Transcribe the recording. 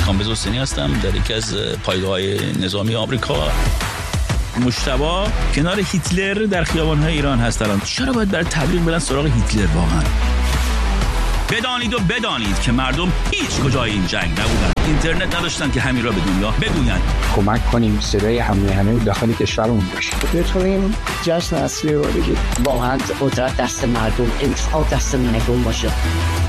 کامبیز حسینی هستم در یکی از پایگاه‌های نظامی آمریکا. مجتبی کنار هیتلر در خیابان‌های ایران هست الان. چرا باید برای تبلیغ برن سراغ هیتلر واقعا؟ بدانید که مردم هیچ کجای این جنگ نبودن. اینترنت نداشتن که همین را به دنیا بگویند. کمک کنیم صدای همه داخل کشورمون باشه. بتونیم جشن اصلی رو بگیریم. واقعا قدرت دست مردم، انتخاب دست مردم باشه.